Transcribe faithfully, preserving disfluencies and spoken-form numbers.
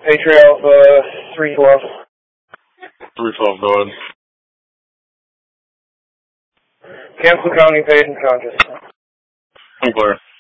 Patriot Alpha, three twelve. three twelve, go ahead. Cancel counting paid and conscious. I'm clear.